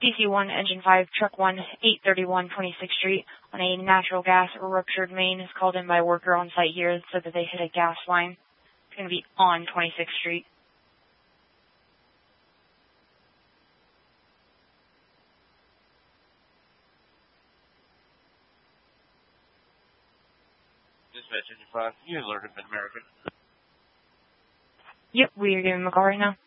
DC-1, Engine 5, Truck 1, 831 26th Street, on a natural gas ruptured main. Is called in by a worker on site here, said that they hit a gas line. It's going to be on 26th Street. Dispatch Engine 5, you alerted Mid-American. Yep, we are giving them a call right now.